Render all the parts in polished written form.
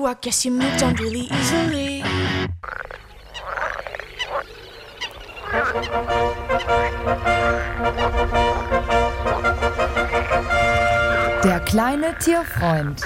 I guess you moved on really easily. Der kleine Tierfreund.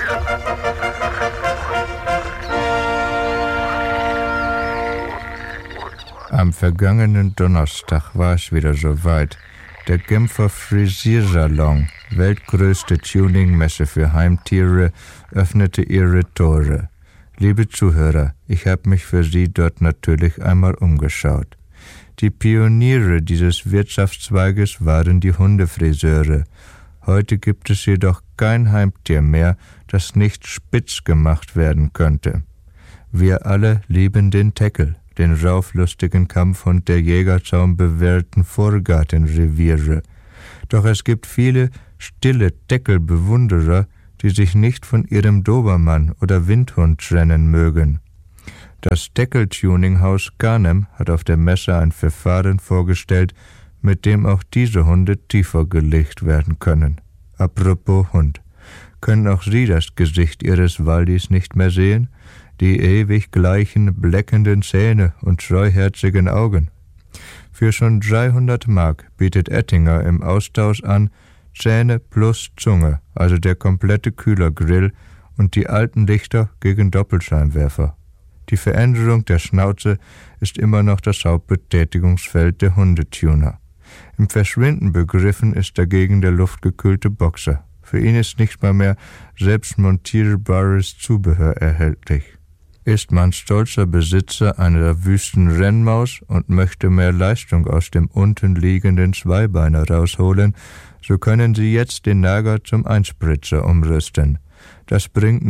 Am vergangenen Donnerstag war es wieder soweit. Der Genfer Frisiersalon, weltgrößte Tuningmesse für Heimtiere, öffnete ihre Tore. Liebe Zuhörer, ich habe mich für Sie dort natürlich einmal umgeschaut. Die Pioniere dieses Wirtschaftszweiges waren die Hundefriseure. Heute gibt es jedoch kein Heimtier mehr, das nicht spitz gemacht werden könnte. Wir alle lieben den Teckel, den rauflustigen Kampfhund der jägerzaunbewehrten Vorgartenreviere. Doch es gibt viele stille Teckelbewunderer, die sich nicht von ihrem Dobermann oder Windhund trennen mögen. Das Teckel-Tuninghaus Canem hat auf der Messe ein Verfahren vorgestellt, mit dem auch diese Hunde tiefer gelegt werden können. Apropos Hund. Können auch Sie das Gesicht Ihres Waldis nicht mehr sehen? Die ewig gleichen, bleckenden Zähne und treuherzigen Augen. Für schon 300 Mark bietet Ettinger im Austausch an Zähne plus Zunge, also der komplette Kühlergrill und die alten Lichter gegen Doppelscheinwerfer. Die Veränderung der Schnauze ist immer noch das Hauptbetätigungsfeld der Hundetuner. Im Verschwinden begriffen ist dagegen der luftgekühlte Boxer. Für ihn ist nicht mal mehr selbst montierbares Zubehör erhältlich. Ist man stolzer Besitzer einer wüsten Rennmaus und möchte mehr Leistung aus dem unten liegenden Zweibeiner rausholen, so können Sie jetzt den Nager zum Einspritzer umrüsten. Das bringt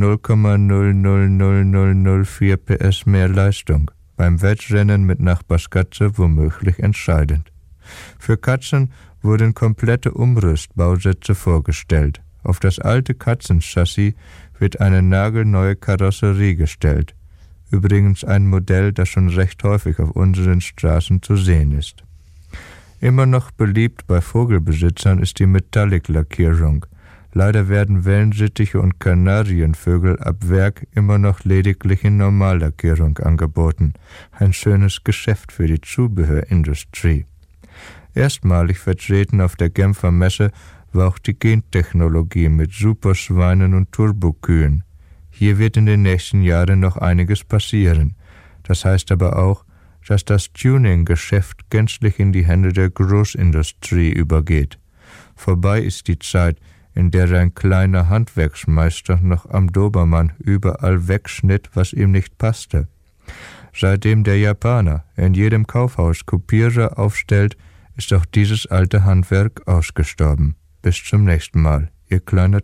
0,000004 PS mehr Leistung. Beim Wettrennen mit Nachbarskatze womöglich entscheidend. Für Katzen wurden komplette Umrüstbausätze vorgestellt. Auf das alte Katzenchassis wird eine nagelneue Karosserie gestellt. Übrigens ein Modell, das schon recht häufig auf unseren Straßen zu sehen ist. Immer noch beliebt bei Vogelbesitzern ist die Metallic-Lackierung. Leider werden Wellensittiche und Kanarienvögel ab Werk immer noch lediglich in Normallackierung angeboten. Ein schönes Geschäft für die Zubehörindustrie. Erstmalig vertreten auf der Genfer Messe war auch die Gentechnologie mit Superschweinen und Turbokühen. Hier wird in den nächsten Jahren noch einiges passieren. Das heißt aber auch, dass das Tuning-Geschäft gänzlich in die Hände der Großindustrie übergeht. Vorbei ist die Zeit, in der ein kleiner Handwerksmeister noch am Dobermann überall wegschnitt, was ihm nicht passte. Seitdem der Japaner in jedem Kaufhaus Kopierer aufstellt, ist auch dieses alte Handwerk ausgestorben. Bis zum nächsten Mal, Ihr kleiner